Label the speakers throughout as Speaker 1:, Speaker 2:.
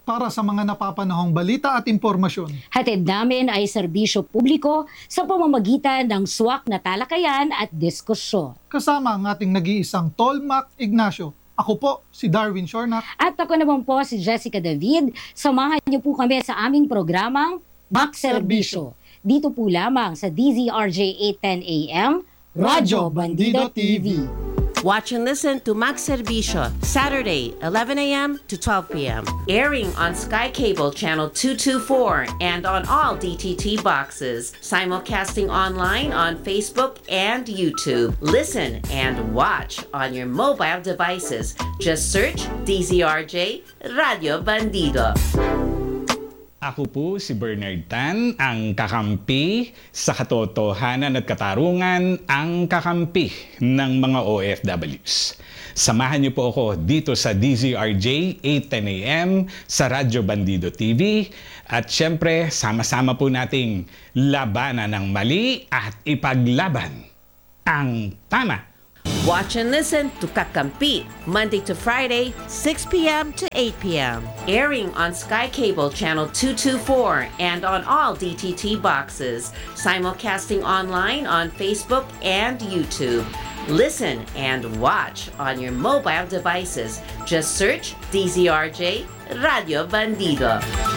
Speaker 1: para sa mga napapanahong balita at impormasyon.
Speaker 2: Hatid namin ay serbisyo publiko sa pamamagitan ng swak na talakayan at diskusyon.
Speaker 1: Kasama ang ating nag-iisang Tolmac Ignacio. Ako po, si Darwin Shornak.
Speaker 2: At ako naman po si Jessica David. Samahan niyo po kami sa aming programang Mac Serbisyo. Dito po lamang sa DZRJ 810 AM, Radyo Bandido TV.
Speaker 3: Watch and listen to Max Servisyo, Saturday, 11 a.m. to 12 p.m. Airing on Sky Cable Channel 224 and on all DTT boxes. Simulcasting online on Facebook and YouTube. Listen and watch on your mobile devices. Just search DZRJ Radio Bandido.
Speaker 4: Ako po si Bernard Tan, ang kakampi sa katotohanan at katarungan, ang kakampi ng mga OFWs. Samahan niyo po ako dito sa DZRJ 810 AM sa Radyo Bandido TV at syempre sama-sama po nating labanan ng mali at ipaglaban ang tama.
Speaker 3: Watch and listen to Kakampi, Monday to Friday, 6 p.m. to 8 p.m. Airing on Sky Cable Channel 224 and on all DTT boxes. Simulcasting online on Facebook and YouTube. Listen and watch on your mobile devices. Just search DZRJ Radio Bandido.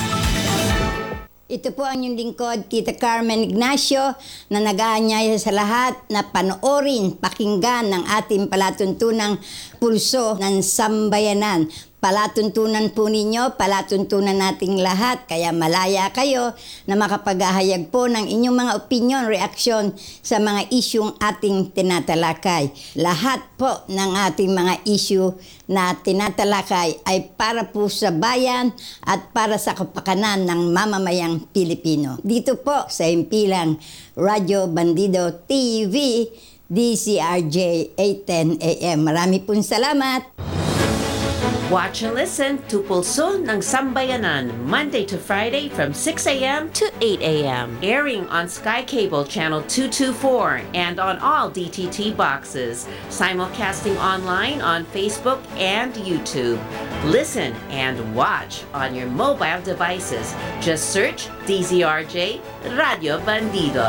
Speaker 5: Ito po ang inyong lingkod, Tita Carmen Ignacio, na nag-aanyaya sa lahat na panoorin, pakinggan ng ating palatuntunang pulso ng sambayanan. Palatuntunan po ninyo, palatuntunan nating lahat, kaya malaya kayo na makapaghahayag po ng inyong mga opinion, reaksyon sa mga isyong ating tinatalakay. Lahat po ng ating mga issue na tinatalakay ay para po sa bayan at para sa kapakanan ng mamamayang Pilipino. Dito po sa himpilang Radyo Bandido TV, DZRJ 810 AM. Marami pong salamat!
Speaker 3: Watch and listen to Pulso ng Sambayanan, Monday to Friday from 6 a.m. to 8 a.m. Airing on Sky Cable Channel 224 and on all DTT boxes. Simulcasting online on Facebook and YouTube. Listen and watch on your mobile devices. Just search DZRJ Radio Bandido.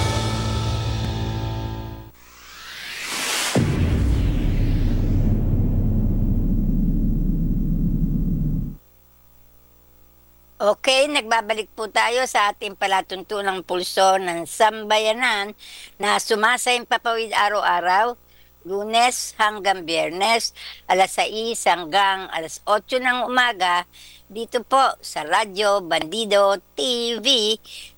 Speaker 5: Okay, nagbabalik po tayo sa ating palatuntunang pulso ng sambayanan na sumasayang papawid araw-araw, Lunes hanggang Biyernes, alas 6 hanggang alas 8 ng umaga, dito po sa Radyo Bandido TV,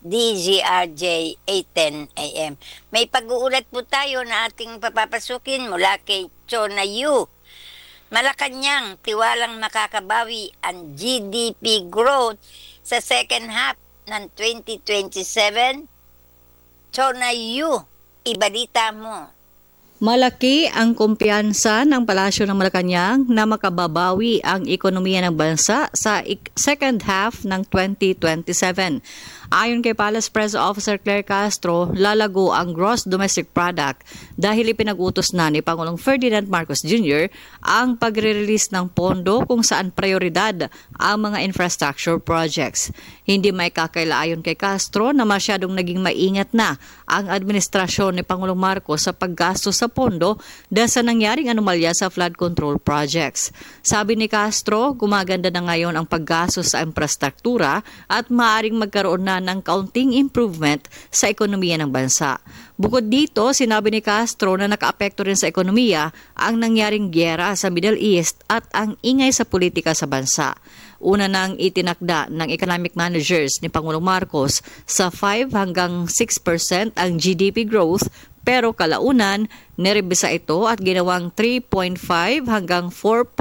Speaker 5: DZRJ 810 AM. May pag-uulat po tayo na ating papapasukin mula kay Chona Yu. Malacanang, tiwalang makakabawi ang GDP growth sa second half ng 2027. Chona Yu, ibalita mo.
Speaker 6: Malaki ang kumpiyansa ng Palasyo ng Malacanang na makababawi ang ekonomiya ng bansa sa second half ng 2027. Ayon kay Palace Press Officer Claire Castro, lalago ang gross domestic product dahil ipinag-utos na ni Pangulong Ferdinand Marcos Jr. ang pagre-release ng pondo kung saan prioridad ang mga infrastructure projects. Hindi may kakaila ayon kay Castro na masyadong naging maingat na ang administrasyon ni Pangulong Marcos sa paggastos sa pondo dahil sa nangyaring anomalya sa flood control projects. Sabi ni Castro, gumaganda na ngayon ang paggastos sa infrastruktura at maaaring magkaroon na ng kaunting improvement sa ekonomiya ng bansa. Bukod dito, sinabi ni Castro na nakaapekto rin sa ekonomiya ang nangyaring gyera sa Middle East at ang ingay sa politika sa bansa. Una nang itinakda ng economic managers ni Pangulong Marcos sa 5 hanggang 6% ang GDP growth, pero kalaunan, nirebisa ito at ginawang 3.5 hanggang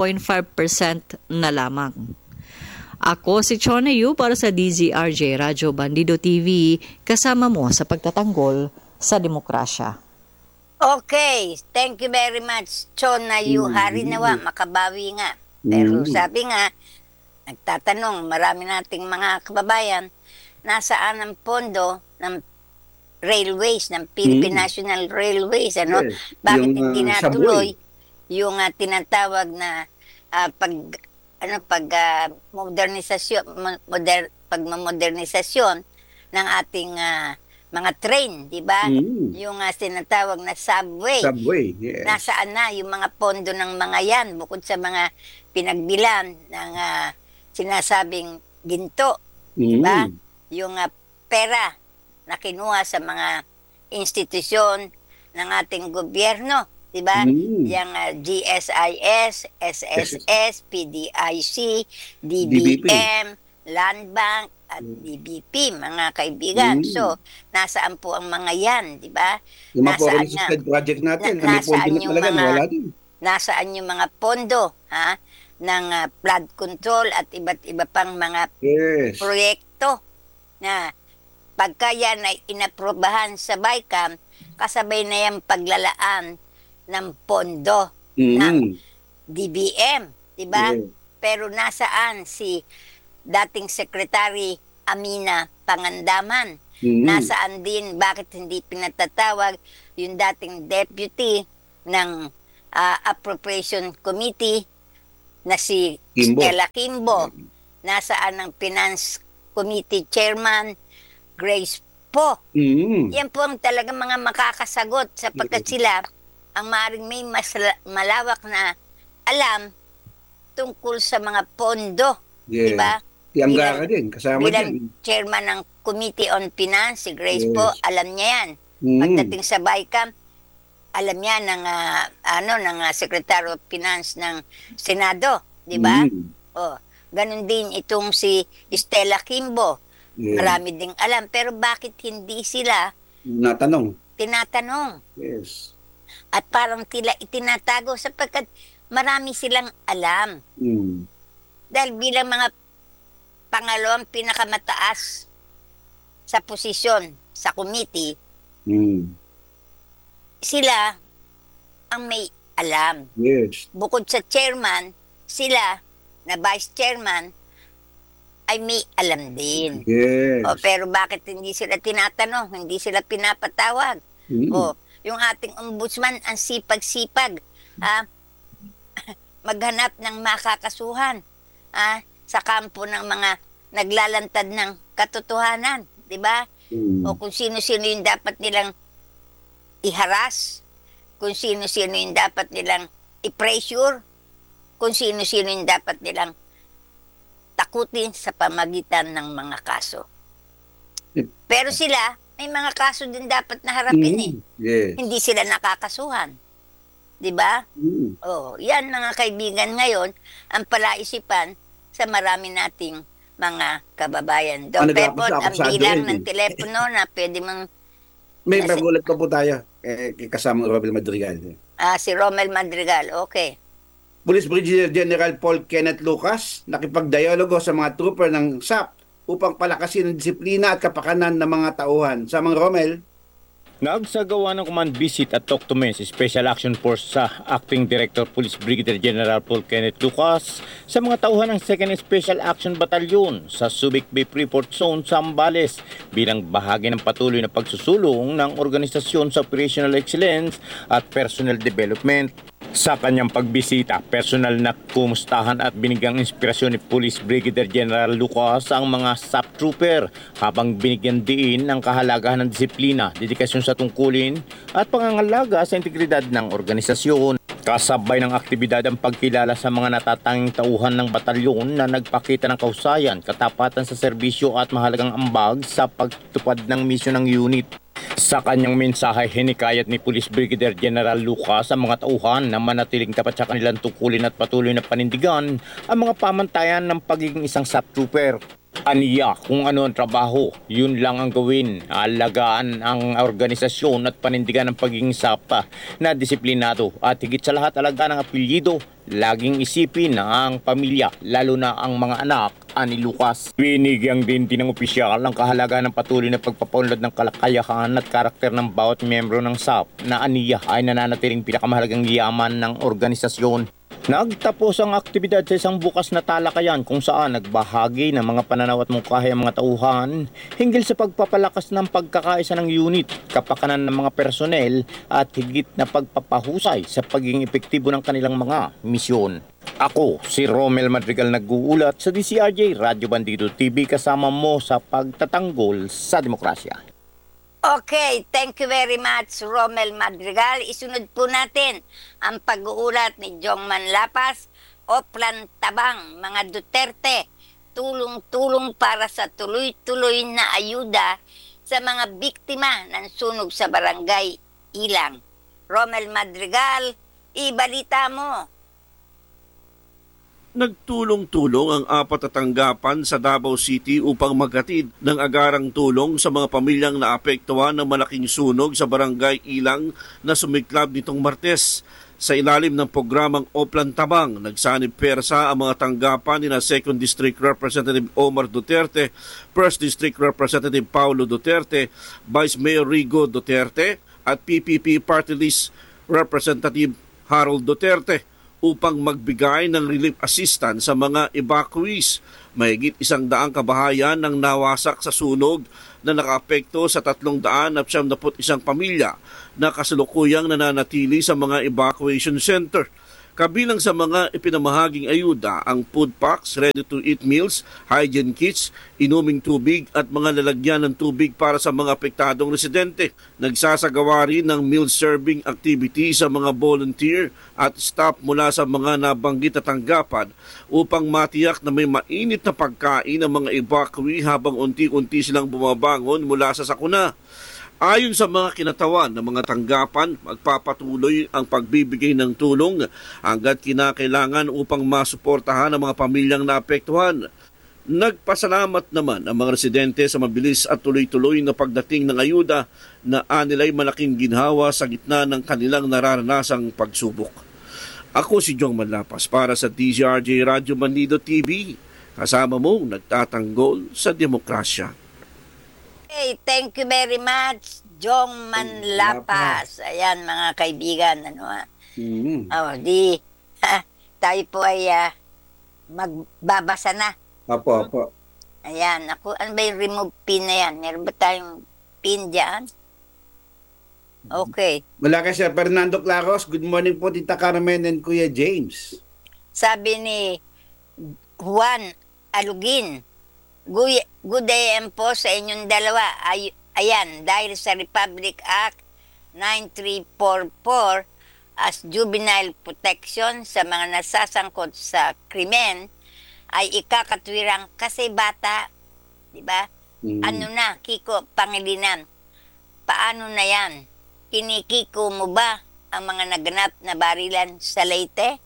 Speaker 6: 4.5% na lamang. Ako si Chona Yu para sa DZRJ Radyo Bandido TV, kasama mo sa pagtatanggol sa demokrasya.
Speaker 5: Okay, thank you very much, Chona Yu. Hari nawa, makabawi nga. Pero sabi nga, nagtatanong, marami nating mga kababayan, nasaan ang pondo ng railways, ng Philippine National Railways, ano? Bakit hindi natuloy yung tinatawag na modernisasyon, pagmamodernisasyon ng ating mga train, di ba? Yung sinatawag na subway.
Speaker 7: Subway, yes.
Speaker 5: Nasaan na yung mga pondo ng mga yan bukod sa mga pinagbilan ng sinasabing ginto, di ba? Yung pera na kinuha sa mga institusyon ng ating gobyerno, di ba? Yung GSIS, SSS, PDIC, DBM, Land Bank, at DBP, mga kaibigan. So, nasaan po ang mga yan, di ba?
Speaker 7: Yung mga foreign assisted project natin, may pondo na talaga, wala din.
Speaker 5: Nasaan yung mga pondo, ng flood control at iba't iba pang mga proyekto na pagka yan ay inaprobahan sa BICAM, kasabay na yung paglalaan ng pondo ng DBM, di ba? Pero nasaan si dating Secretary Amina Pangandaman? Nasaan din, bakit hindi pinatatawag yung dating deputy ng Appropriation Committee na si Stella Kimbo? Nasaan ang Finance Committee Chairman Grace Po? Yan po ang talagang mga makakasagot sapagkat sila ang maaaring may mas malawak na alam tungkol sa mga pondo, di ba?
Speaker 7: Tiangga ka din, kasama
Speaker 5: bilang
Speaker 7: din.
Speaker 5: chairman ng Committee on Finance, si Grace po, alam niya yan. Pagdating sa BICAM, alam niya ng Secretary of Finance ng Senado, di ba? Ganun din itong si Stella Kimbo. Marami ding alam, pero bakit hindi sila tinatanong?
Speaker 7: Yes.
Speaker 5: At parang tila itinatago sapagkat marami silang alam. Dahil bilang mga pangalawang pinakamataas sa posisyon sa committee, sila ang may alam.
Speaker 7: Yes.
Speaker 5: Bukod sa chairman, sila na vice chairman ay may alam din.
Speaker 7: Yes.
Speaker 5: Pero bakit hindi sila tinatanong? Hindi sila pinapatawag? Yung ating ombudsman ang sipag-sipag maghanap ng makakasuhan sa kampo ng mga naglalantad ng katotohanan, di ba? O kung sino-sino yung dapat nilang iharas, kung sino-sino yung dapat nilang i-pressure, kung sino-sino yung dapat nilang takutin sa pamagitan ng mga kaso. Pero sila, may mga kaso din dapat na harapin
Speaker 7: Yes.
Speaker 5: Hindi sila nakakasuhan. Di ba? Yan mga kaibigan ngayon ang palaisipan sa marami nating mga kababayan. Don Pepot, ang bilang ng telepono na pwede mong...
Speaker 7: May pagulat pa po tayo kasama Romel Madrigal.
Speaker 5: Si Romel Madrigal, okay.
Speaker 7: Police Brigadier General Paul Kenneth Lucas nakipagdialogo sa mga trooper ng SAP upang palakasin ang disiplina at kapakanan ng mga tauhan. Sa mga Romel,
Speaker 8: Nagsagawa ng command visit at talk to me si Special Action Force sa Acting Director Police Brigadier General Paul Kenneth Lucas sa mga tauhan ng 2nd Special Action Battalion sa Subic Bay Freeport Zone, Zambales bilang bahagi ng patuloy na pagsusulong ng organisasyon sa operational excellence at personnel development. Sa kanyang pagbisita, personal na kumustahan at binigyang inspirasyon ni Police Brigadier General Lucas ang mga SAP trooper habang binigyan diin ng kahalagahan ng disiplina, dedikasyon sa tungkulin at pangangalaga sa integridad ng organisasyon. Kasabay ng aktibidad ang pagkilala sa mga natatanging tauhan ng batalyon na nagpakita ng kahusayan, katapatan sa serbisyo at mahalagang ambag sa pagtupad ng misyon ng unit. Sa kanyang mensahe, hinikayat ni Police Brigadier General Lucas sa mga tauhan na manatiling tapat sa kanilang tungkulin at patuloy na panindigan ang mga pamantayan ng pagiging isang SAP trooper. Aniya, kung ano ang trabaho, yun lang ang gawin. Alagaan ang organisasyon at panindigan ng pagiging SAP na disiplinado at higit sa lahat alagaan ang apelyido. Laging isipin ang pamilya, lalo na ang mga anak, ani Lucas. Binigyang din ng opisyal ang kahalagaan ng patuloy na pagpapaunlad ng kalakayahan at karakter ng bawat miyembro ng SAP na aniya ay nananatiling pinakamahalagang yaman ng organisasyon. Nagtapos ang aktibidad sa isang bukas na talakayan kung saan nagbahagi ng mga pananaw at mungkahi ang mga tauhan hinggil sa pagpapalakas ng pagkakaisa ng unit, kapakanan ng mga personel at higit na pagpapahusay sa pagiging epektibo ng kanilang mga misyon. Ako, si Romel Madrigal nag-uulat sa DCRJ Radyo Bandido TV kasama mo sa pagtatanggol sa demokrasya.
Speaker 5: Okay, thank you very much, Romel Madrigal. Isunod po natin ang pag-uulat ni Jong Manlapas, Oplan Tabang, mga Duterte, tulong-tulong para sa tuloy-tuloy na ayuda sa mga biktima ng sunog sa barangay Ilang. Romel Madrigal, ibalita mo.
Speaker 7: Nagtulong-tulong ang apat na tanggapan sa Davao City upang maghatid ng agarang tulong sa mga pamilyang naapektuhan ng malaking sunog sa barangay Ilang na sumiklab nitong Martes. Sa ilalim ng programang Oplan Tabang, nagsanib persa ang mga tanggapan ni na 2nd District Representative Omar Duterte, 1st District Representative Paulo Duterte, Vice Mayor Rigo Duterte at PPP Party List Representative Harold Duterte upang magbigay ng relief assistance sa mga evacuees. Mahigit 100 kabahayan ang nawasak sa sunog na nakaapekto sa 371 pamilya na kasalukuyang nananatili sa mga evacuation center. Kabilang sa mga ipinamahaging ayuda ang food packs, ready-to-eat meals, hygiene kits, inuming tubig at mga lalagyan ng tubig para sa mga apektadong residente. Nagsasagawa rin ng meal serving activity sa mga volunteer at staff mula sa mga nabanggit na tanggapan upang matiyak na may mainit na pagkain ang mga evacuee habang unti-unti silang bumabangon mula sa sakuna. Ayon sa mga kinatawan ng mga tanggapan, magpapatuloy ang pagbibigay ng tulong hanggat kinakailangan upang masuportahan ang mga pamilyang naapektuhan. Nagpasalamat naman ang mga residente sa mabilis at tuloy-tuloy na pagdating ng ayuda na anilay malaking ginhawa sa gitna ng kanilang nararanasang pagsubok. Ako si Jong Manlapas para sa DZRJ Radyo Bandido TV, kasama mong nagtatanggol sa demokrasya.
Speaker 5: Hey, thank you very much, Jong Manlapas. Ayan, mga kaibigan, tayo po ay magbabasa na.
Speaker 7: Apo.
Speaker 5: Ayan, ano ba yung remove pin na yan? Meron ba tayong pin dyan? Okay.
Speaker 7: Mula kay Sir Fernando Claros, good morning po Tita Carmen and Kuya James.
Speaker 5: Sabi ni Juan Alugin, good AM po sa inyong dalawa. Ayan, dahil sa Republic Act 9344 as juvenile protection sa mga nasasangkot sa krimen ay ikakatwirang kasi bata, di ba? Ano na, Kiko Pangilinan, paano na yan? Kinikiko mo ba ang mga naganap na barilan sa Leyte?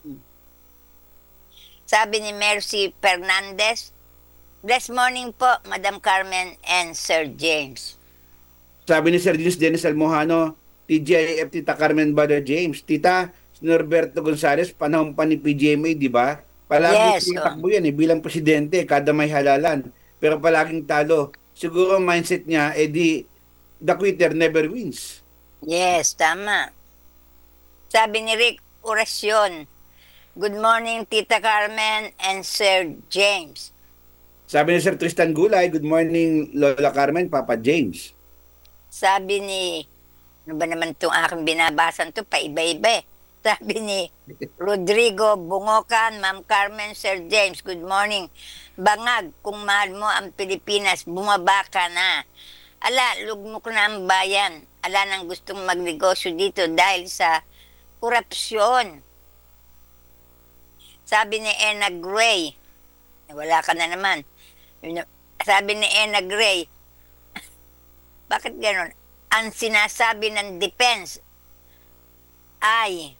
Speaker 5: Sabi ni Mercy Fernandez, blessed morning po, Madam Carmen and Sir James.
Speaker 7: Sabi ni Sir Dennis Almohano, TGIF Tita Carmen Brother James. Tita, si Norberto Gonzales, panahon pa ni PGMA, di ba? Palagi takbo yan bilang presidente, kada may halalan. Pero palaging talo. Siguro ang mindset niya, the quitter never wins.
Speaker 5: Yes, tama. Sabi ni Rick Orasyon, good morning, Tita Carmen and Sir James.
Speaker 7: Sabi ni Sir Tristan Gulay, good morning Lola Carmen, Papa James.
Speaker 5: Sabi ni, ano ba naman itong aking binabasan to, paiba-iba eh. Sabi ni Rodrigo Bungokan, Ma'am Carmen, Sir James, good morning. Bangag, kung mahal mo ang Pilipinas, bumaba ka na. Ala, lugmok na ang bayan. Ala nang gustong magnegosyo dito dahil sa korupsyon. Sabi ni Ena Gray, wala ka na naman. Sabi ni Ena Gray, bakit gano'n? Ang sinasabi ng defense ay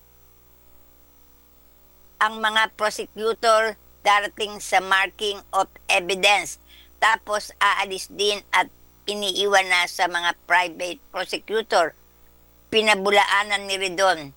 Speaker 5: ang mga prosecutor darating sa marking of evidence tapos aalis din at iniiwan na sa mga private prosecutor. Pinabulaanan ni Redon.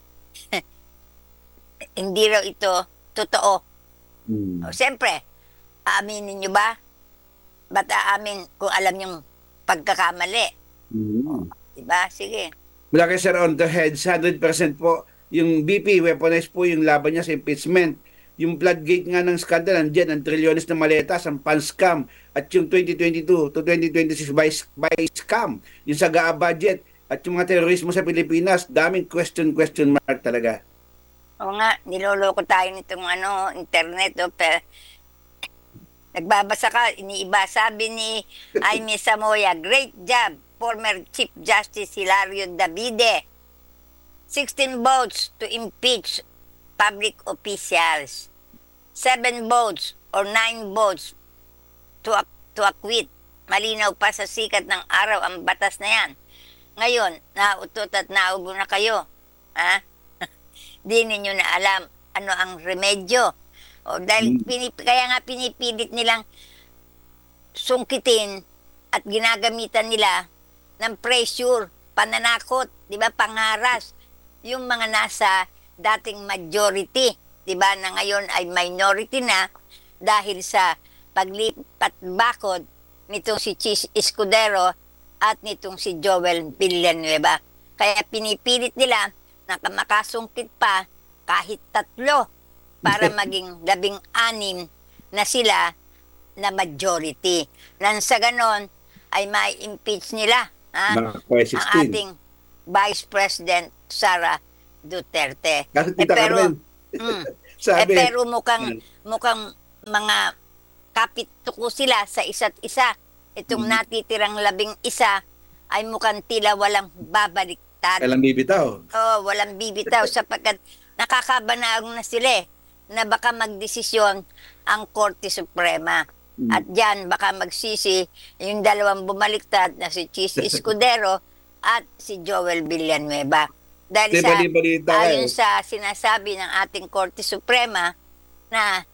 Speaker 5: Hindi raw ito totoo. Siyempre, aaminin nyo ba? Ba't aamin kung alam yung pagkakamali? Diba? Sige.
Speaker 7: Mula kay Sir On the Heads, 100% po
Speaker 9: Yung BP, weaponized po yung laban niya sa impeachment. Yung floodgate nga ng scandal, andyan, ang trilyones na maletas, ang pan-scam, at yung 2022 to 2026 by scam, yung Sagaa budget, at yung mga terorismo sa Pilipinas, daming question mark talaga.
Speaker 5: Oo nga, niloloko tayo nitong internet. Pero nagbabasa ka, iniiba. Sabi ni Aimee Samoya, great job, former Chief Justice Hilario Davide. 16 votes to impeach public officials. 7 votes or 9 votes to acquit. Malinaw pa sa sikat ng araw ang batas na yan. Ngayon, nautot at naubo na kayo. Ha? Di ninyo na alam ano ang remedyo. O dahil kaya nga pinipilit nilang sungkitin at ginagamitan nila ng pressure, pananakot, di ba, pangaras, yung mga nasa dating majority, di ba, na ngayon ay minority na dahil sa paglipat bakod nitong si Chis Escudero at nitong si Joel Villanueva. Kaya pinipilit nila na makasungkit pa kahit 3 para maging 16 na sila na majority. Nang sa ganon ay ma-impeach nila ang ating Vice President Sara Duterte. Pero mukhang mga kapituko sila sa isa't isa. Itong natitirang 11 ay mukhang tila walang babaliktad.
Speaker 9: Walang bibitaw.
Speaker 5: Walang bibitaw sapagkat nakakabanaog na sila na baka magdesisyon ang Korte Suprema. At diyan baka magsisi yung 2 bumaliktad na si Chis Escudero at si Joel Villanueva. Dahil ayon sa sinasabi ng ating Korte Suprema na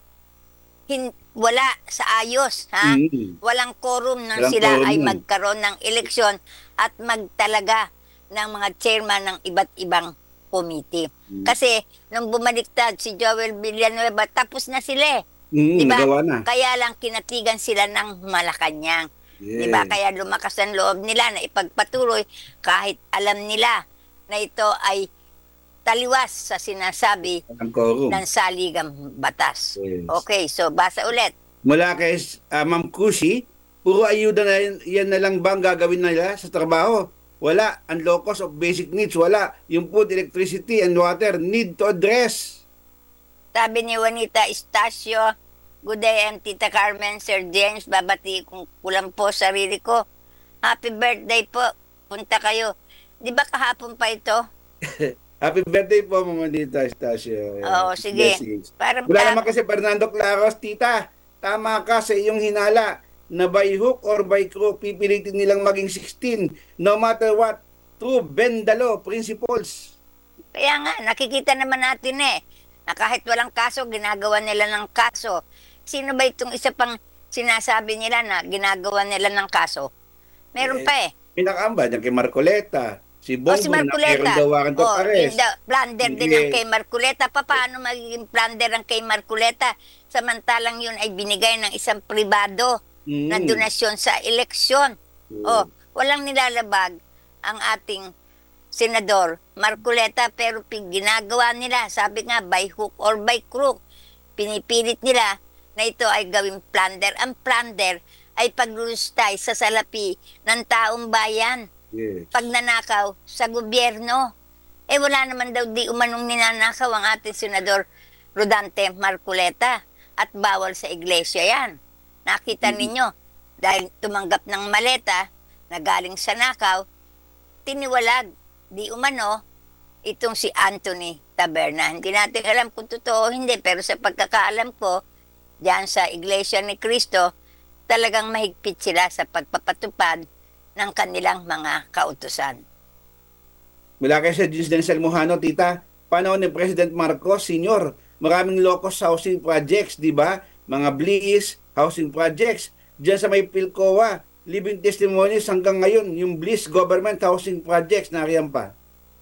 Speaker 5: wala sa ayos, walang quorum nang sila ay magkaroon ng eleksyon at magtalaga ng mga chairman ng iba't ibang committee. Kasi nung bumaliktad si Joel Villanueva, tapos na sila. Diba? Kaya lang kinatigan sila ng Malacanang. Yes. Diba? Kaya lumakas ang loob nila na ipagpatuloy kahit alam nila na ito ay taliwas sa sinasabi ng saligang batas. Yes. Okay, so basa ulit.
Speaker 9: Mula kay Ma'am Kushi, puro ayuda na yan na lang bang gagawin nila sa trabaho? Wala. Ang low cost of basic needs, wala. Yung food, electricity, and water need to address.
Speaker 5: Sabi ni Juanita Estacio, good day, and Tita Carmen, Sir James, babati kung kulang po sarili ko. Happy birthday po. Punta kayo. Di ba kahapon pa ito?
Speaker 9: Happy birthday po, Mama Tita Estacio.
Speaker 5: Oo, sige.
Speaker 9: Wala naman kasi Fernando Claros, Tita. Tama ka sa iyong hinala na by hook or by crook, pipilitin nilang maging 16 no matter what. True Bendalo principles.
Speaker 5: Kaya nga, nakikita naman natin na kahit walang kaso, ginagawa nila ng kaso. Sino ba itong isa pang sinasabi nila na ginagawa nila ng kaso? Meron pa
Speaker 9: Pinakamba niya kay Marcoleta. Si Bongo
Speaker 5: si Marcoleta. Plunder din
Speaker 9: ang
Speaker 5: kay Marcoleta. Paano magiging plunder ang kay Marcoleta? Samantalang yun ay binigay ng isang pribado na donasyon sa eleksyon. Walang nilalabag ang ating Senador Marcoleta, pero ginagawa nila, sabi nga, by hook or by crook. Pinipilit nila na ito ay gawing plunder. Ang plunder ay paglulustay sa salapi ng taong bayan.
Speaker 9: Yes.
Speaker 5: Pagnanakaw sa gobyerno. Wala naman daw di umanong ninanakaw ang ating Senador Rodante Marcoleta at bawal sa iglesia yan. Nakita ninyo, dahil tumanggap ng maleta na galing sa nakaw, tiniwalag di umano itong si Anthony Taberna. Hindi natin alam kung totoo o hindi, pero sa pagkakaalam ko, diyan sa Iglesia ni Cristo, talagang mahigpit sila sa pagpapatupad ng kanilang mga kautusan.
Speaker 9: Mula kay Sir Denzel Mojano, Tita, panahon ni President Marcos Sr., maraming low-cost housing projects, di ba? Mga Bliss, housing projects. Diyan sa may Pilcoa, living testimonies hanggang ngayon, yung Bliss Government Housing Projects, nariyan pa.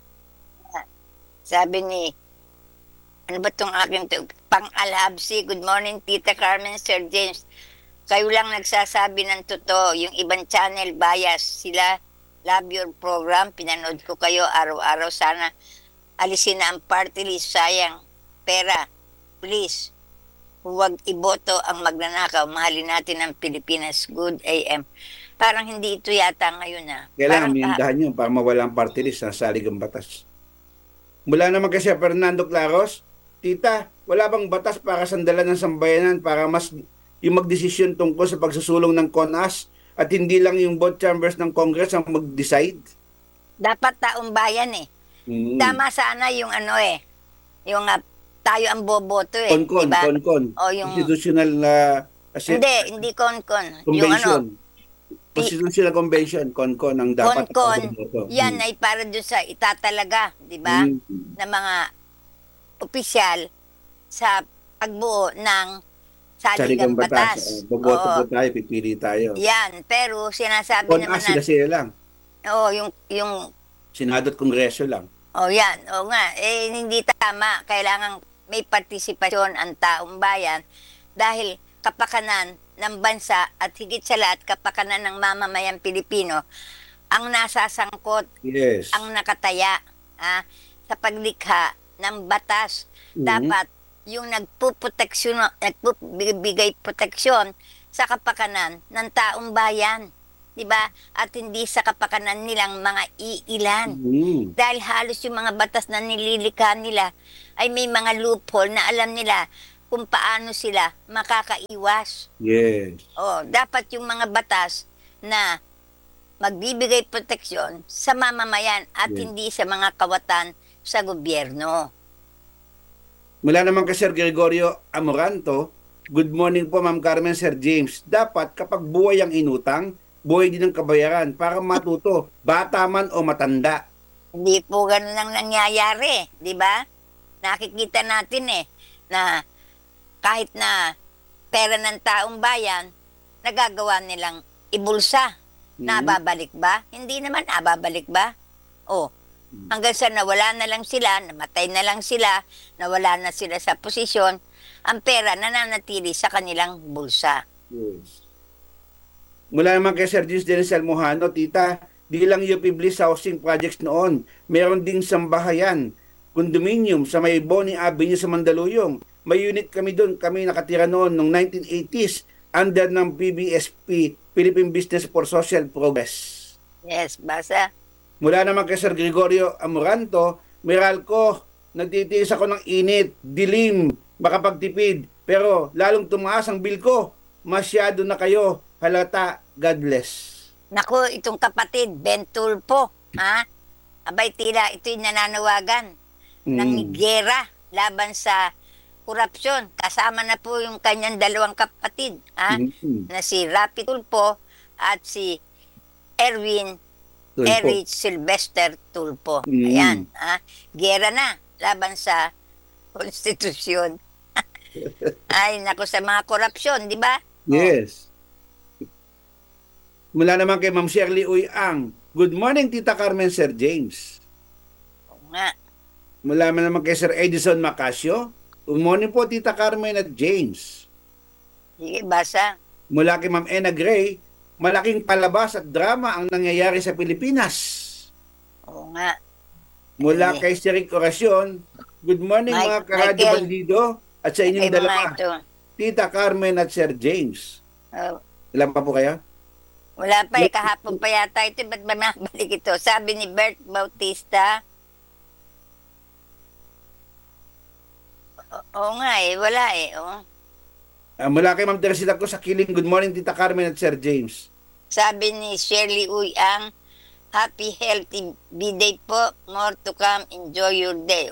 Speaker 5: Sabi ni, ano ba itong aking pang-alhabsi? Good morning, Tita Carmen, Sir James. Kayo lang nagsasabi ng totoo. Yung ibang channel bias. Sila, love your program. Pinanood ko kayo araw-araw. Sana alisin na ang party list, sayang. Pera, please, huwag iboto ang magnanakaw. Mahalin natin ang Pilipinas. Good AM. Parang hindi ito yata ngayon na.
Speaker 9: Kailangan
Speaker 5: Parang
Speaker 9: mindahan yun para mawala ang party list na salig ang batas. Mula naman kasi Fernando Claros, Tita, wala bang batas para sandalan ng sambayanan para mas yung magdesisyon tungkol sa pagsusulong ng CONAS at hindi lang yung both chambers ng Congress ang mag-decide?
Speaker 5: dapat taong bayan eh. Tama sana yung yung tayo ang boboto eh.
Speaker 9: Konkon,
Speaker 5: diba?
Speaker 9: konkon.
Speaker 5: O yung,
Speaker 9: Constitutional
Speaker 5: hindi konkon.
Speaker 9: Convention.
Speaker 5: Yung
Speaker 9: Constitutional Convention, konkon ang dapat
Speaker 5: konkon,
Speaker 9: boboto.
Speaker 5: yan ay para doon sa itatalaga, di ba? Na mga opisyal sa pagbuo ng saligang batas.
Speaker 9: Boboto
Speaker 5: Oo.
Speaker 9: po tayo, pipili tayo.
Speaker 5: Yan, pero sinasabi naman
Speaker 9: Konas sila lang.
Speaker 5: Oo, yung
Speaker 9: Senado at Kongreso lang.
Speaker 5: yan, nga, hindi tama. Kailangan may partisipasyon ang taong bayan dahil kapakanan ng bansa at higit sa lahat kapakanan ng mamamayang Pilipino ang nasasangkot,
Speaker 9: Yes.
Speaker 5: ang nakataya sa paglikha ng batas. Dapat yung nagbibigay proteksyon sa kapakanan ng taong bayan. Diba? At hindi sa kapakanan nilang mga iilan. Dahil halos yung mga batas na nililikha nila ay may mga loophole na alam nila kung paano sila makakaiwas.
Speaker 9: Yes.
Speaker 5: Dapat yung mga batas na magbibigay proteksyon sa mamamayan at hindi sa mga kawatan sa gobyerno.
Speaker 9: Mula naman kay Sir Gregorio Amoranto, good morning po Ma'am Carmen, Sir James. Dapat kapag buhay ang inutang, buhay din ang kabayaran para matuto, bata man o matanda.
Speaker 5: Hindi po ganun ang nangyayari, di ba? Nakikita natin na kahit na pera ng taong bayan, nagagawa nilang ibulsa. Nababalik ba? Hindi naman nababalik ba? Hanggang sa nawala na lang sila, namatay na lang sila, nawala na sila sa posisyon, ang pera nananatili sa kanilang bulsa.
Speaker 9: Yes. Mula naman kay Sir James Dennis Almohano, Tita, di lang UP Bliss housing projects noon, meron ding sambahayan, condominium sa may Bonnie Avenue sa Mandaluyong. May unit kami doon, kami nakatira noon noong 1980s under ng PBSP, Philippine Business for Social Progress.
Speaker 5: Yes, basa.
Speaker 9: Mula naman kay Sir Gregorio Amoranto, Meralco, nagtitiis ako ng init, dilim, makapagtipid, pero lalong tumaas ang bill ko. Masyado na kayo, halata, God bless.
Speaker 5: Naku, itong kapatid, Ben Tulpo, abay tila ito'y nananawagan ng gera laban sa korupsyon. Kasama na po yung kanyang dalawang kapatid, na si Rapi Tulpo at si Erwin
Speaker 9: Tulpo.
Speaker 5: Erich Sylvester Tulpo. Ayan, gera na laban sa konstitusyon. Ay, naku sa mga korupsyon, di ba?
Speaker 9: Yes. Mula naman kay Ma'am Shirley Uyang, good morning Tita Carmen, Sir James.
Speaker 5: Oo nga.
Speaker 9: Mula naman kay Sir Edison Macasio, good morning po Tita Carmen at James.
Speaker 5: Sige, basa.
Speaker 9: Mula kay Ma'am Ena Gray, malaking palabas at drama ang nangyayari sa Pilipinas.
Speaker 5: Oo nga.
Speaker 9: Mula kay Sir Rick Oracion, good morning mga karadyo
Speaker 5: Michael.
Speaker 9: bandido at sa inyong
Speaker 5: Ay, mga
Speaker 9: dalawa,
Speaker 5: ito.
Speaker 9: Tita Carmen at Sir James.
Speaker 5: Oh,
Speaker 9: Ilan pa po kayo?
Speaker 5: wala pa kahapon pa yata ito. Ba't ba mabalik ito? Sabi ni Bert Bautista. Oo nga wala
Speaker 9: Mula kay Ma'am Teresita ko sa Kiling, good morning Tita Carmen at Sir James.
Speaker 5: Sabi ni Shirley Uyang, happy healthy B-Day po. More to come. Enjoy your day.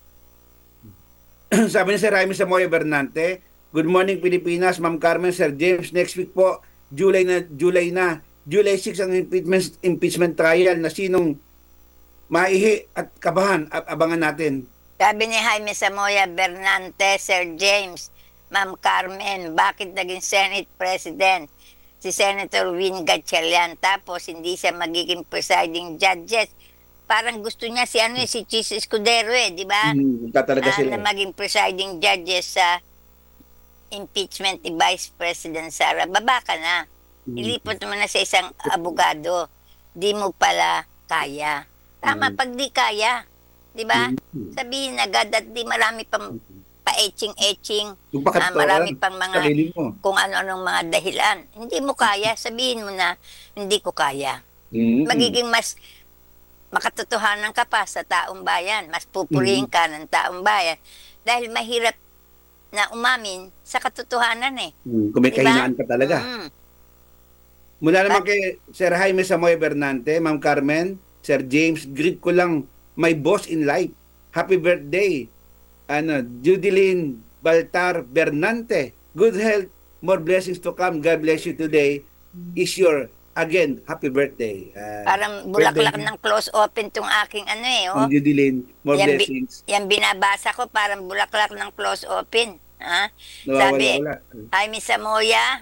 Speaker 9: Sabi ni Sir Jaime Samoy Bernante, good morning Pilipinas, Ma'am Carmen, Sir James. Next week po, July 6 ang impeachment trial na sinong maihi at kabahan at abangan natin.
Speaker 5: Sabi ni Jaime Samoya Bernante, Sir James, Ma'am Carmen, bakit naging Senate President si Senator Win Gatchalian tapos hindi siya magiging presiding judges? Parang gusto niya si Chis Escudero di ba?
Speaker 9: Talaga sila.
Speaker 5: Na maging presiding judges sa impeachment ni Vice President Sara. Baba ka na. Ilipot mo na sa isang abogado. Di mo pala kaya. Tama, pag di kaya, Di ba?
Speaker 9: Mhm.
Speaker 5: Sabihin agad at di marami pang pa-etching-etching,
Speaker 9: Yung pakatotohanan
Speaker 5: marami pang
Speaker 9: sa
Speaker 5: mga
Speaker 9: sarili mo.
Speaker 5: kung ano-anong mga dahilan. Hindi mo kaya, sabihin mo na hindi ko kaya.
Speaker 9: Mhm.
Speaker 5: Magiging mas makatotohanan ka pa sa taong bayan, mas pupurihin ka ng taong bayan dahil mahirap na umamin sa katotohanan eh.
Speaker 9: Kung may
Speaker 5: Diba?
Speaker 9: kahinaan ka talaga. Mula naman kay Sir Jaime Samoy Bernante, Ma'am Carmen, Sir James, greet ko lang my boss in life. Happy birthday. Judeline Baltar Bernante. Good health, more blessings to come. God bless you today. Is your, again, happy birthday.
Speaker 5: Parang bulaklak ng close open tong aking ano eh. Oh.
Speaker 9: Judeline, more
Speaker 5: Yan,
Speaker 9: blessings.
Speaker 5: Yan binabasa ko, parang bulaklak ng close open. Ha?
Speaker 9: Nawawala-wala.
Speaker 5: Jaime Samoya.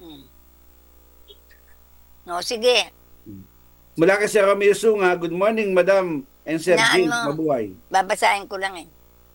Speaker 5: No, sige.
Speaker 9: Mula kay Sir Romeo Sunga, good morning, Madam and Sir
Speaker 5: Naan
Speaker 9: James,
Speaker 5: mo?
Speaker 9: mabuhay.
Speaker 5: Babasahin ko lang eh.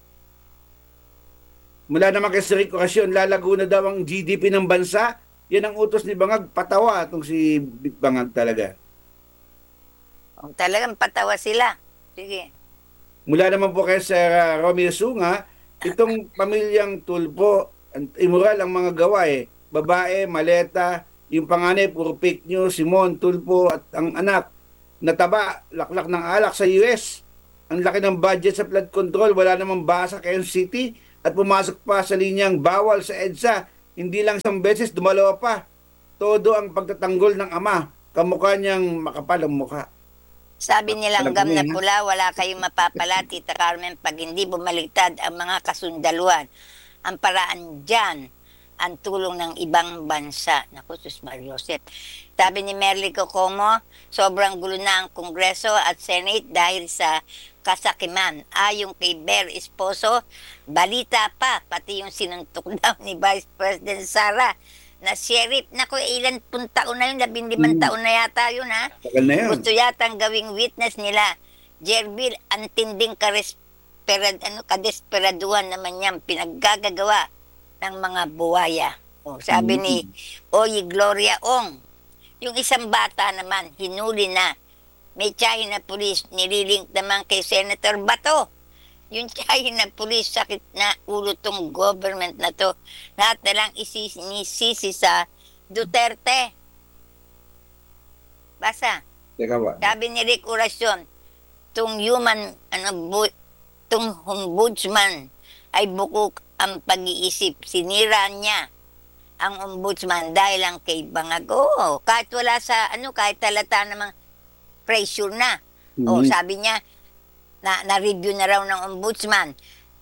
Speaker 9: Mula naman kay Sir Rico Casyon, lalago na daw ang GDP ng bansa. Yan ang utos ni Bangag, patawa itong si Bangag talaga.
Speaker 5: Kung talagang patawa sila. Sige.
Speaker 9: Mula naman po kay Sir Romeo Sunga, itong pamilyang Tulpo, immoral ang mga gawa eh. Babae, maleta, yung panganay, puro fake news, Simon, Tulpo at ang anak, nataba, laklak ng alak sa US. Ang laki ng budget sa flood control, wala namang basa sa Quezon City at pumasok pa sa linyang bawal sa EDSA. Hindi lang isang beses, dumalawa pa. Todo ang pagtatanggol ng ama, kamukha niyang makapal ang mukha.
Speaker 5: Sabi nilang
Speaker 9: Alam ko
Speaker 5: gam na
Speaker 9: yun, ha?
Speaker 5: pula, wala kayong mapapala, Tita Carmen, pag hindi bumaligtad ang mga kasundaluhan. Ang paraan dyan, ang tulong ng ibang bansa. Naku, Sus Mariosep. Sabi ni Merly Cocomo, sobrang gulo na ang Kongreso at Senate dahil sa kasakiman. Ayon kay Ber Esposo, balita pa, pati yung sinuntok daw ni Vice President Sara na sheriff. Naku, ilan pun taon na yun, 15 taon na yata yun, ha?
Speaker 9: Tagal na yan.
Speaker 5: Gusto yatang gawing witness nila. Jervil, ang tinding kadesperaduhan naman niyang pinaggagawa ng mga buwaya. O, sabi ni Oye Gloria Ong, yung isang bata naman, hinuli na. May tiyahin na pulis, nililink naman kay Senator Bato. Yung tiyahin na pulis, sakit na ulo tong government na to. Lahat na lang isinisisi sa Duterte. Basa.
Speaker 9: Teka ba?
Speaker 5: Sabi ni Rick Oracion, tung ombudsman ay bukok ang pag-iisip. Sinira niya ang ombudsman dahil lang kay Bangag. Oo, kahit wala sa, kahit talata namang pressure na. O, sabi niya, na-review na raw ng ombudsman.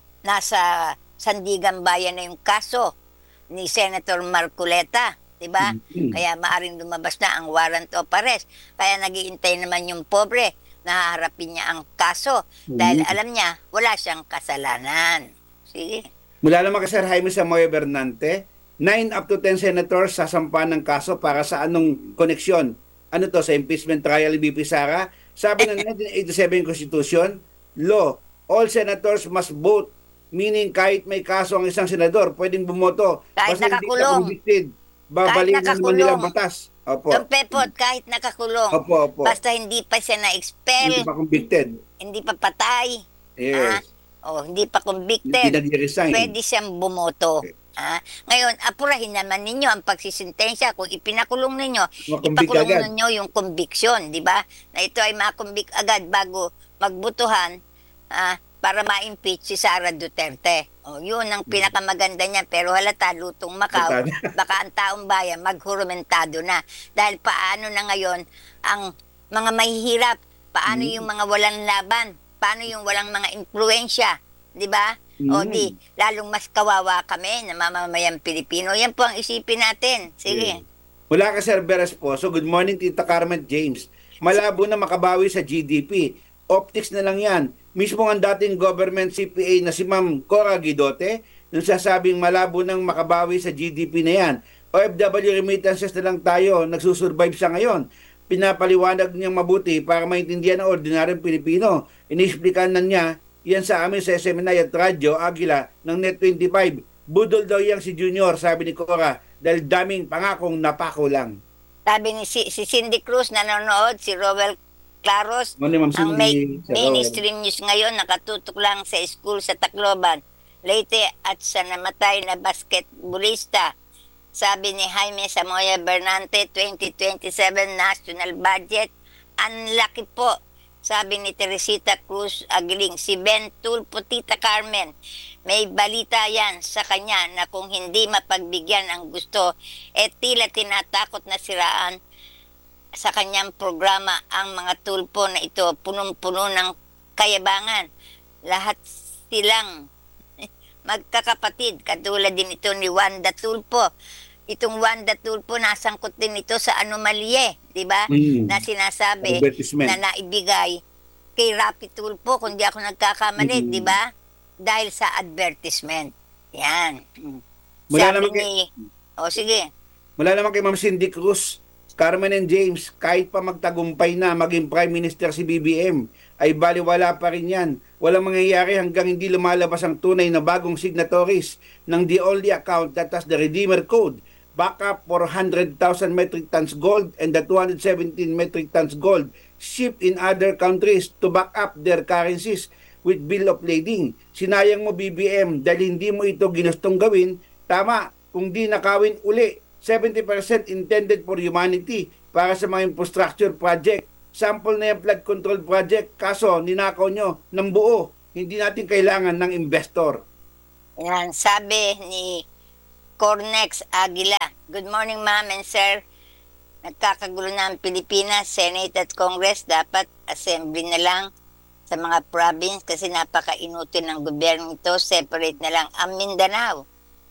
Speaker 5: Nasa Sandigan Bayan na yung kaso ni Senator Marcoleta. Diba? Kaya maaring lumabas na ang warrant of arrest. Kaya nagiintay naman yung pobre na haharapin niya ang kaso. Dahil alam niya, wala siyang kasalanan. Sige.
Speaker 9: Mula naman kay Sir Jaime Samoy Bernante, 9 up to 10 senators sasampan ng kaso para sa anong koneksyon? Ano to, sa impeachment trial ni BP Sara? Sabi ng 1987 Constitution, law, all senators must vote. Meaning kahit may kaso ang isang senador, pwedeng bumoto.
Speaker 5: Kahit
Speaker 9: Basta hindi
Speaker 5: nakakulong.
Speaker 9: ka convicted. Babalin naman
Speaker 5: nakakulong.
Speaker 9: nilang batas. Opo.
Speaker 5: Yung Pepot, kahit nakakulong.
Speaker 9: Opo.
Speaker 5: Basta hindi pa siya na-expel,
Speaker 9: Hindi pa convicted.
Speaker 5: hindi pa patay,
Speaker 9: Yes.
Speaker 5: hindi pa
Speaker 9: Hindi
Speaker 5: convicted,
Speaker 9: nag-resign.
Speaker 5: pwede siyang bumoto. Ngayon, apurahin naman ninyo ang pagsisintensya. Kung ipinakulong ninyo,
Speaker 9: Makumbik
Speaker 5: ipakulong
Speaker 9: agad.
Speaker 5: ninyo yung conviction, di ba? Na ito ay makumbik agad bago magbutuhan para ma-impeach si Sara Duterte. Yun ang pinakamaganda niya. Pero halata, lutong Macau, baka ang taong bayan maghurumentado na. Dahil paano na ngayon ang mga mahihirap? Paano yung mga walang laban? Paano yung walang mga impluensya? Di ba? O di, lalong mas kawawa kami na mamamayang Pilipino. Yan po ang isipin natin. Sige.
Speaker 9: Mula ka Sir Ber Esposo, good morning Tita Carmen James. Malabo na makabawi sa GDP. Optics na lang yan. Mismo ang dating government CPA na si Ma'am Cora Guidote, nung sasabing malabo nang makabawi sa GDP na yan. OFW remittances na lang tayo, nagsusurvive sa ngayon. Pinapaliwanag niyang mabuti para maintindihan ng ordinaryong Pilipino. Iniexplikan na niya yan sa amin sa SMNI at Radyo Agila ng Net25. Budol daw yang si Junior, sabi ni Cora, dahil daming pangakong napako lang.
Speaker 5: Sabi ni si Cindy Cruz nanonood, si Rowel Claros.
Speaker 9: Ano, Ma'am
Speaker 5: Ang
Speaker 9: Cindy?
Speaker 5: mainstream news ngayon nakatutok lang sa school sa Tacloban. Leyte at sa namatay na basketballista. Sabi ni Jaime Samoya Bernante, 2027 national budget. Ang laki po. Sabi ni Teresita Cruz Agiling, si Ben Tulpo, Tita Carmen. May balita yan sa kanya na kung hindi mapagbigyan ang gusto, tila tinatakot na siraan sa kanyang programa ang mga tulpo na ito, punong-puno ng kayabangan. Lahat silang magkakapatid, katulad din ito ni Wanda Tulpo. Itong Wanda Tulpo, nasangkot din ito sa anomalye, di ba? Na sinasabi na naibigay kay Rapi Tulpo, kung di ako nagkakamali, di ba? Dahil sa advertisement. Yan.
Speaker 9: Mula
Speaker 5: Sabi
Speaker 9: naman
Speaker 5: ni... sige.
Speaker 9: Mula naman kay Ma'am Cindy Cruz, Carmen and James, kahit pa magtagumpay na maging Prime Minister si BBM, ay baliwala pa rin yan. Walang mangyayari hanggang hindi lumalabas ang tunay na bagong signatories ng the only account that has the Redeemer Code, backup for 100,000 metric tons gold and the 217 metric tons gold shipped in other countries to back up their currencies with bill of lading. Sinayang mo BBM dahil hindi mo ito ginustong gawin. Tama, kung di nakawin uli, 70% intended for humanity para sa mga infrastructure project. Sample na yung flood control project, kaso ninakaw nyo ng buo. Hindi natin kailangan ng investor.
Speaker 5: Yan, sabi ni Cornex Aguila. Good morning, ma'am and sir. Nagkakagulo na ang Pilipinas, Senate at Congress. Dapat assembly na lang sa mga province kasi napaka-inutil ng gobyerno ito. Separate na lang ang Mindanao.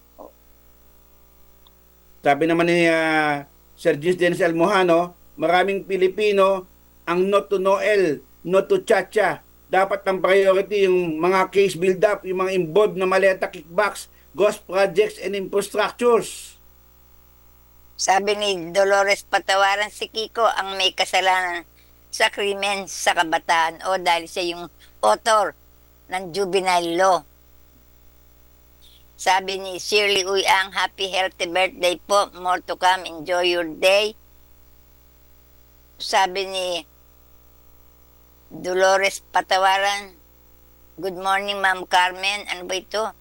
Speaker 9: Sabi naman ni Sir Gis Dennis Almohano, maraming Pilipino ang no to Noel, no to Chacha. Dapat ang priority yung mga case build-up, yung mga involved na maleta kickbacks, ghost projects and infrastructures.
Speaker 5: Sabi ni Dolores Patawaran, si Kiko ang may kasalanan sa krimen sa kabataan o dahil siya yung author ng juvenile law. Sabi ni Shirley Uyang, happy healthy birthday po. More to come. Enjoy your day. Sabi ni Dolores Patawaran, good morning, Ma'am Carmen. Ano ba ito?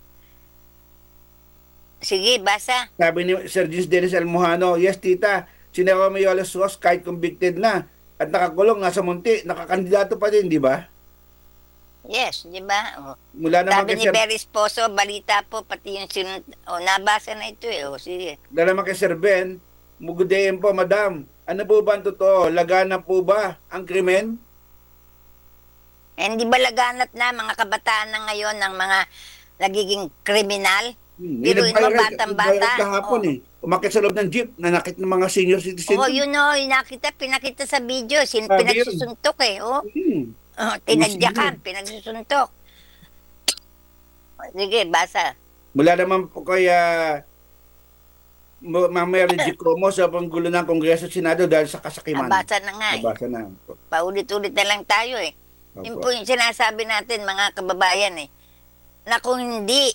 Speaker 5: Sige, basa.
Speaker 9: Sabi ni Sir Gis Dennis Almohano, yes tita, si Romeo Sos kahit convicted na at nakakulong, nasa munti, nakakandidato pa din, di ba?
Speaker 5: Yes, di ba?
Speaker 9: Mula naman
Speaker 5: Sabi
Speaker 9: kay
Speaker 5: ni
Speaker 9: Sir...
Speaker 5: Beris Poso, balita po, pati yung nabasa na ito eh. Sige.
Speaker 9: Mula naman kay Sir Ben, mugudein po, madam. Ano po ba ang totoo? Lagana po ba ang krimen?
Speaker 5: Hindi ba laganap na mga kabataan na ngayon ng mga nagiging kriminal? Biruin mo, batang-bata.
Speaker 9: Kahapon eh. Umakit sa loob ng jeep, nanakit ng mga senior citizen.
Speaker 5: Yun o, pinakita sa video. Pinagsusuntok eh. Tinadyakan, pinagsusuntok. Sige, basa.
Speaker 9: Mula naman po kay Ma'am Mary G. Como sa panggulo ng Kongreso at Senado dahil sa kasakiman.
Speaker 5: Nabasa na nga eh.
Speaker 9: Nabasa na.
Speaker 5: Paulit-ulit na lang tayo eh. Yun po yung sinasabi natin mga kababayan eh. Na kung hindi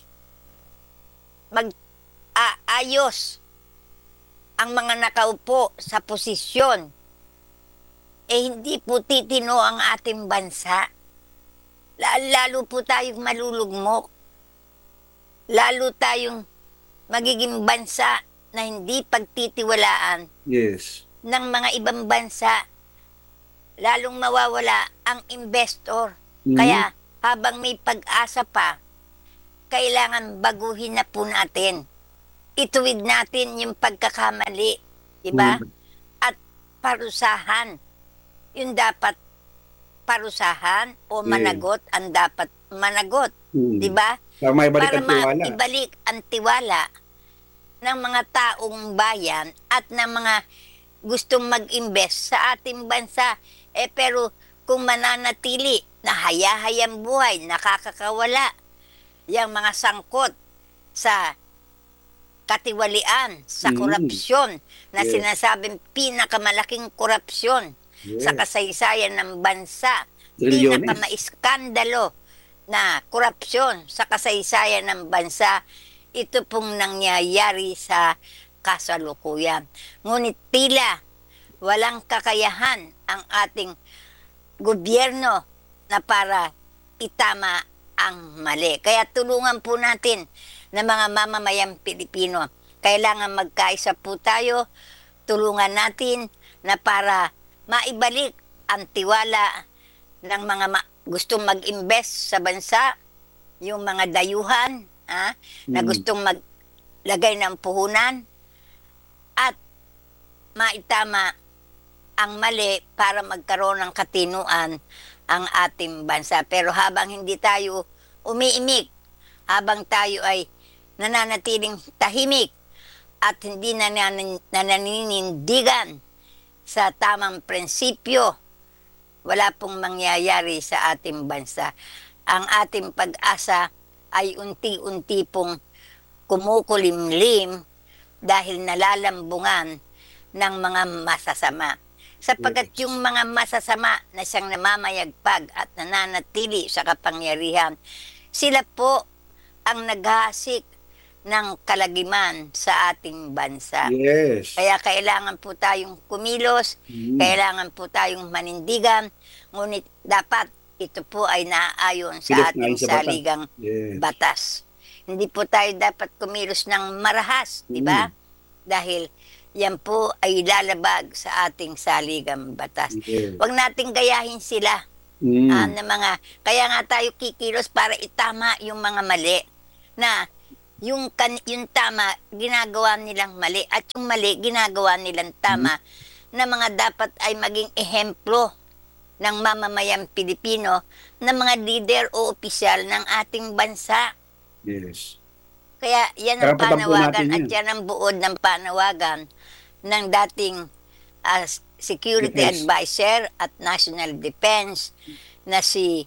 Speaker 5: mag-aayos ang mga nakaupo sa posisyon, hindi po titino ang ating bansa. Lalo po tayong malulugmok. Lalo tayong magiging bansa na hindi pagtitiwalaan ng mga ibang bansa. Lalong mawawala ang investor. Kaya habang may pag-asa pa, kailangan baguhin na po natin. Ituwid natin yung pagkakamali. Diba? At parusahan. Yung dapat parusahan o managot ang dapat managot. Diba?
Speaker 9: Para
Speaker 5: maibalik ang tiwala ng mga taong bayan at ng mga gustong mag-invest sa ating bansa. Pero kung mananatili na hayahayang buhay, nakakakawala, yung mga sangkot sa katiwalian, sa korupsyon, na sinasabing pinakamalaking korupsyon sa kasaysayan ng bansa, pinakamaiskandalo na korupsyon sa kasaysayan ng bansa, ito pong nangyayari sa kasalukuyan. Ngunit tila walang kakayahan ang ating gobyerno na para itama ang mali. Kaya tulungan po natin na mga mamamayang Pilipino. Kailangan magkaisa po tayo, tulungan natin na para maibalik ang tiwala ng mga gustong mag-invest sa bansa, yung mga dayuhan na gustong maglagay ng puhunan at maitama ang mali para magkaroon ng katinuan ang ating bansa. Pero habang hindi tayo umiimik, habang tayo ay nananatiling tahimik at hindi naninindigan sa tamang prinsipyo, wala pong mangyayari sa ating bansa. Ang ating pag-asa ay unti-unti pong kumukulimlim dahil nalalambungan ng mga masasama. Sapagkat yung mga masasama na siyang namamayagpag at nananatili sa kapangyarihan, sila po ang naghahasik ng kalagiman sa ating bansa.
Speaker 9: Yes.
Speaker 5: Kaya kailangan po tayong kumilos, kailangan po tayong manindigan, ngunit dapat ito po ay naaayon sa ating saligang batas. Hindi po tayo dapat kumilos ng marahas, di ba? Dahil yan po ay lalabag sa ating saligang batas. Huwag nating gayahin sila na mga, kaya nga tayo kikilos para itama yung mga mali na yung tama ginagawa nilang mali at yung mali ginagawa nilang tama na mga dapat ay maging ehemplo ng mamamayang Pilipino na mga leader o opisyal ng ating bansa.
Speaker 9: Yes.
Speaker 5: Kaya yan ang
Speaker 9: Karapatan po
Speaker 5: panawagan
Speaker 9: natin
Speaker 5: at yan ang buod ng panawagan ng dating Security Advisor at National Defense na si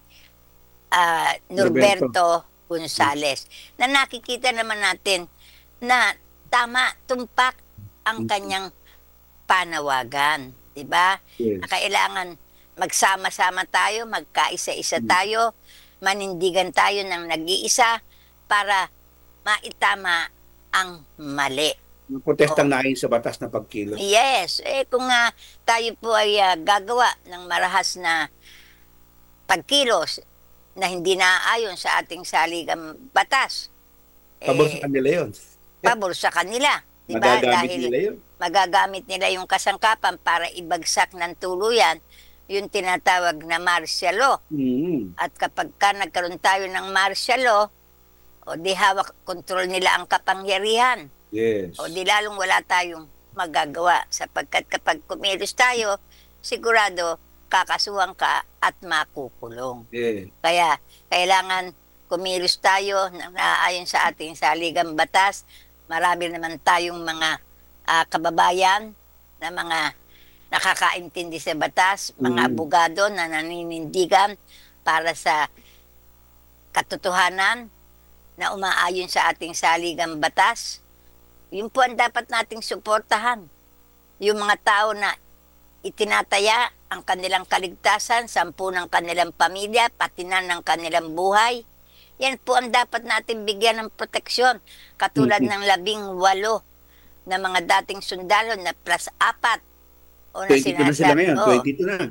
Speaker 5: Norberto Gonzales. Na nakikita naman natin na tama, tumpak ang kanyang panawagan. Diba?
Speaker 9: Yes.
Speaker 5: Na kailangan magsama-sama tayo, magkaisa-isa tayo, manindigan tayo ng nag-iisa para maitama ang mali.
Speaker 9: Protestang naayon sa batas na pagkilos.
Speaker 5: Yes. Kung tayo po ay gagawa ng marahas na pagkilos na hindi naaayon sa ating saligang batas,
Speaker 9: Pabor sa kanila yun.
Speaker 5: pabor sa kanila. Diba?
Speaker 9: Magagamit
Speaker 5: Dahil
Speaker 9: nila yun.
Speaker 5: magagamit nila yung kasangkapan para ibagsak ng tuluyan yung tinatawag na martial law. At kapag nagkaroon tayo ng martial law, o di hawak, kontrol nila ang kapangyarihan.
Speaker 9: Yes.
Speaker 5: O di lalong wala tayong magagawa. Sapagkat kapag kumilos tayo, sigurado kakasuhan ka at makukulong.
Speaker 9: Yeah.
Speaker 5: Kaya kailangan kumilos tayo ayon sa ating saligang batas. Marami naman tayong mga kababayan na mga nakakaintindi sa batas, mga abogado na naninindigan para sa katotohanan na umaayon sa ating saligang batas. Yun po ang dapat nating suportahan. Yung mga tao na itinataya ang kanilang kaligtasan, 10 ng kanilang pamilya, pati na ng kanilang buhay. Yan po ang dapat natin bigyan ng proteksyon. Katulad ng 18 na mga dating sundalo na +4. O na
Speaker 9: 22 na sila ngayon, 22 na.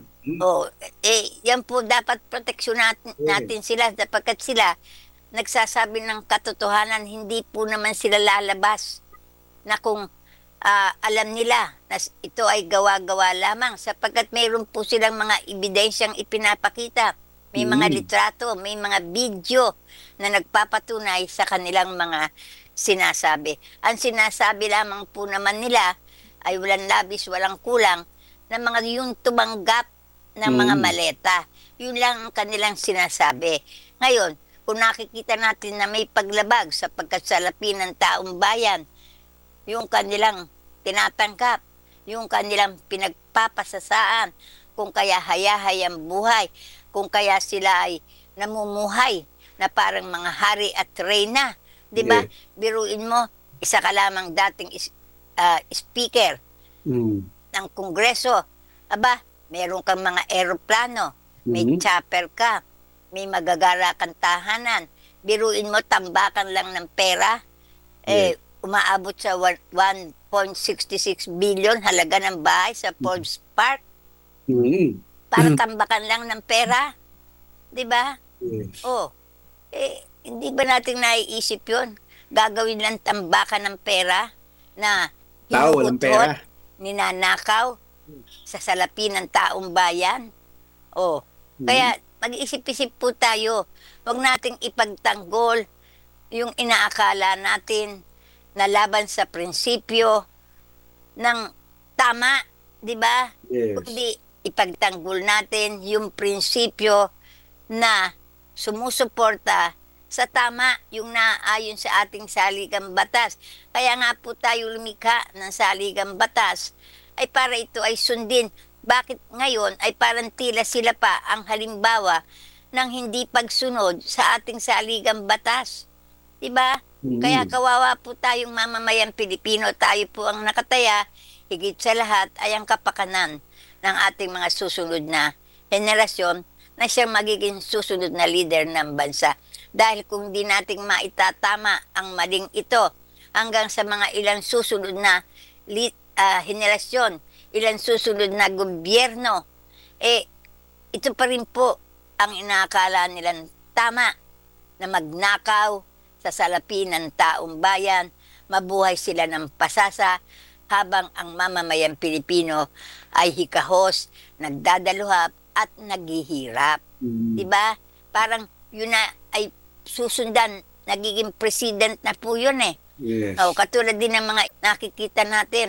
Speaker 5: Yan po dapat proteksyon natin sila sapagkat sila nagsasabi ng katotohanan, hindi po naman sila lalabas na kung alam nila na ito ay gawa-gawa lamang sapagkat mayroon po silang mga ebidensyang ipinapakita. May mga litrato, may mga video na nagpapatunay sa kanilang mga sinasabi. Ang sinasabi lamang po naman nila ay walang labis, walang kulang na mga yung tumanggap ng mga maleta. Yun lang ang kanilang sinasabi. Ngayon, kung nakikita natin na may paglabag sapagkat salapi ng taong bayan, yung kanilang tinatangkap, yung kanilang pinagpapasasaan, kung kaya hayahayang buhay, kung kaya sila ay namumuhay na parang mga hari at reyna. Diba?
Speaker 9: Yeah.
Speaker 5: Biruin mo, isa ka lamang dating speaker ng Kongreso. Aba, meron kang mga eroplano, may chopper ka, may magagara kang tahanan. Biruin mo, tambakan lang ng pera. Umaabot sa 1.66 billion halaga ng bahay sa Forbes Park. para tambakan lang ng pera. 'Di ba?
Speaker 9: Yes.
Speaker 5: Oh. Hindi ba natin naiisip 'yon? Gagawin lang tambakan ng pera na
Speaker 9: Tao, walang pera.
Speaker 5: ninanakaw sa salapi ng taong bayan. Oh. Kaya mag-isip-isip po tayo. Huwag nating ipagtanggol yung inaakala natin na laban sa prinsipyo ng tama, 'di ba?
Speaker 9: Yes.
Speaker 5: Kundi ipagtanggol natin yung prinsipyo na sumusuporta sa tama, yung naayon sa ating saligang batas. Kaya nga po tayo lumikha ng saligang batas ay para ito ay sundin. Bakit ngayon ay parang tila sila pa ang halimbawa ng hindi pagsunod sa ating saligang batas? Diba? Kaya kawawa po tayong mamamayang Pilipino, tayo po ang nakataya, higit sa lahat ay ang kapakanan ng ating mga susunod na henerasyon na siyang magiging susunod na leader ng bansa. Dahil kung di nating maitatama ang maling ito hanggang sa mga ilang susunod na henerasyon, ilang susunod na gobyerno, ito pa rin po ang inaakala nilang tama, na magnakaw sa salapi ng taong bayan, mabuhay sila ng pasasa, habang ang mamamayang Pilipino ay hikahos, nagdadaluhap at naghihirap. Diba? Parang yun na ay susundan, nagiging president na po yun eh.
Speaker 9: Yes.
Speaker 5: Katulad din ng mga nakikita natin